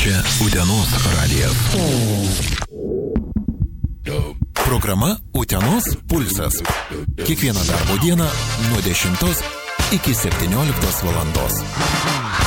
Čia Utenos radijas. Programa Utenos pulsas. Kiekvieną darbo dieną nuo 10 iki 17 valandos.